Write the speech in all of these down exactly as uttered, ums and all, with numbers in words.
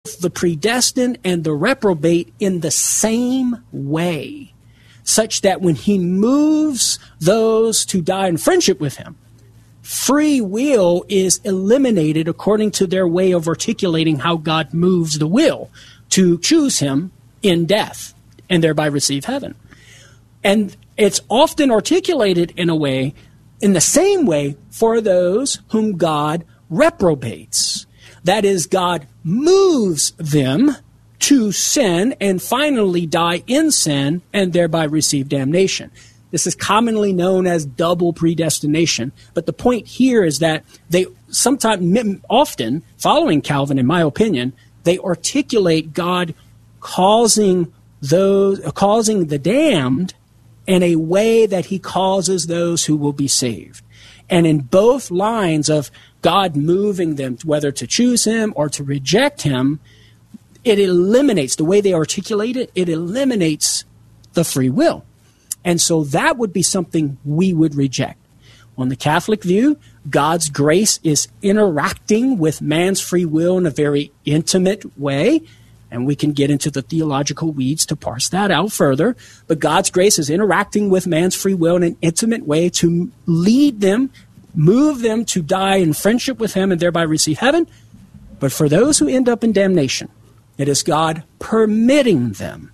both the predestined and the reprobate in the same way, such that when he moves those to die in friendship with him, free will is eliminated according to their way of articulating how God moves the will to choose him in death and thereby receive heaven. And it's often articulated in a way, in the same way, for those whom God reprobates. That is, God moves them to sin and finally die in sin and thereby receive damnation. This is commonly known as double predestination. But the point here is that they sometimes, often, following Calvin, in my opinion, they articulate God causing those, causing the damned in a way that he causes those who will be saved. And in both lines of God moving them, whether to choose him or to reject him, it eliminates, the way they articulate it, it eliminates the free will. And so that would be something we would reject. On the Catholic view, God's grace is interacting with man's free will in a very intimate way. And we can get into the theological weeds to parse that out further. But God's grace is interacting with man's free will in an intimate way to lead them, move them to die in friendship with him and thereby receive heaven. But for those who end up in damnation, it is God permitting them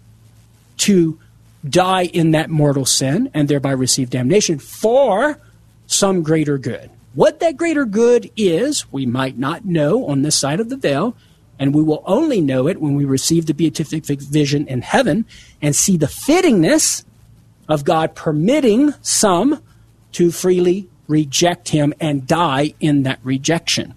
to die in that mortal sin and thereby receive damnation for some greater good. What that greater good is, we might not know on this side of the veil, and we will only know it when we receive the beatific vision in heaven and see the fittingness of God permitting some to freely reject him and die in that rejection.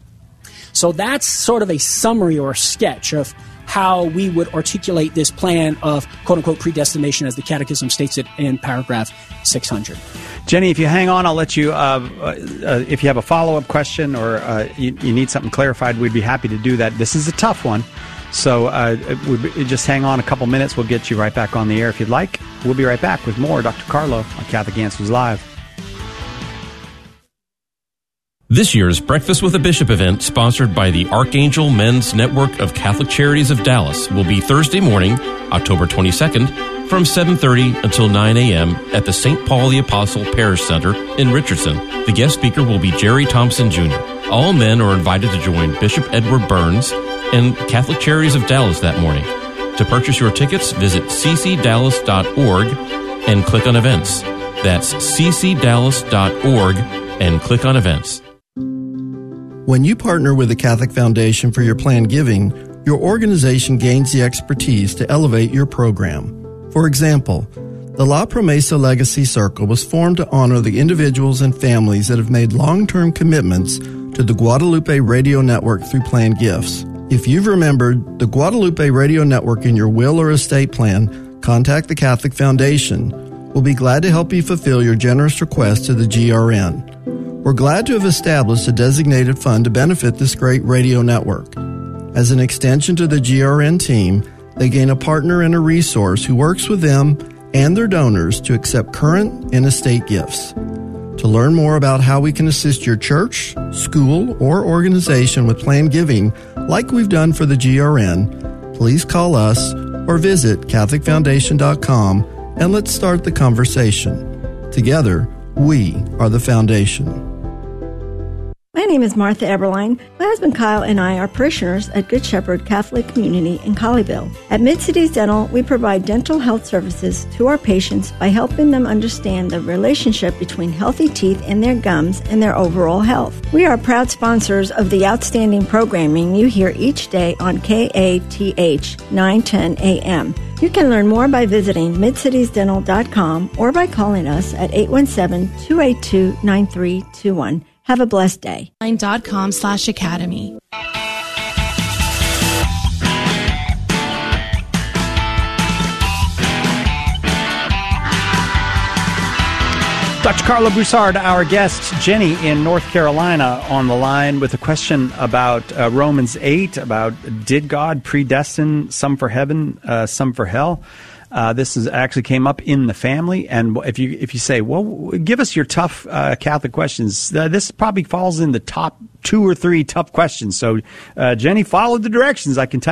So that's sort of a summary or a sketch of how we would articulate this plan of quote-unquote predestination as the Catechism states it in paragraph six hundred. Jenny, if you hang on, I'll let you, uh, uh, if you have a follow-up question or uh, you, you need something clarified, we'd be happy to do that. This is a tough one, so uh, we'd, just hang on a couple minutes. We'll get you right back on the air if you'd like. We'll be right back with more Doctor Carlo on Catholic Answers Live. This year's Breakfast with a Bishop event, sponsored by the Archangel Men's Network of Catholic Charities of Dallas, will be Thursday morning, October twenty-second, from seven thirty until nine a.m. at the Saint Paul the Apostle Parish Center in Richardson. The guest speaker will be Jerry Thompson Junior All men are invited to join Bishop Edward Burns and Catholic Charities of Dallas that morning. To purchase your tickets, visit c c dallas dot org and click on events. That's c c dallas dot org and click on events. When you partner with the Catholic Foundation for your planned giving, your organization gains the expertise to elevate your program. For example, the La Promesa Legacy Circle was formed to honor the individuals and families that have made long-term commitments to the Guadalupe Radio Network through planned gifts. If you've remembered the Guadalupe Radio Network in your will or estate plan, contact the Catholic Foundation. We'll be glad to help you fulfill your generous request to the G R N. We're glad to have established a designated fund to benefit this great radio network. As an extension to the G R N team, they gain a partner and a resource who works with them and their donors to accept current and estate gifts. To learn more about how we can assist your church, school, or organization with planned giving, like we've done for the G R N, please call us or visit catholic foundation dot com and let's start the conversation. Together, we are the foundation. My name is Martha Eberline. My husband Kyle and I are parishioners at Good Shepherd Catholic Community in Colleyville. At Mid-Cities Dental, we provide dental health services to our patients by helping them understand the relationship between healthy teeth and their gums and their overall health. We are proud sponsors of the outstanding programming you hear each day on K A T H nine ten A M. You can learn more by visiting mid cities dental dot com or by calling us at eight one seven, two eight two, nine three two one. Have a blessed day. dot com slash academy. Doctor Carlo Broussard, our guest, Jenny in North Carolina, on the line with a question about uh, Romans eight, about did God predestine some for heaven, uh, some for hell? Uh, this is actually came up in the family, and if you if you say, well, give us your tough uh, Catholic questions, uh, this probably falls in the top two or three tough questions. So, uh, Jenny followed the directions, I can tell